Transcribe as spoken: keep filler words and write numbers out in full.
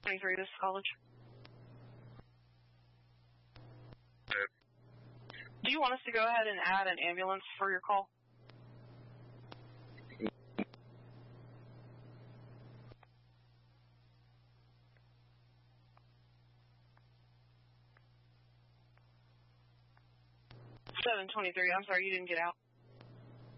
twenty-three, this is College. Do you want us to go ahead and add an ambulance for your call? seven twenty-three, I'm sorry, you didn't get out.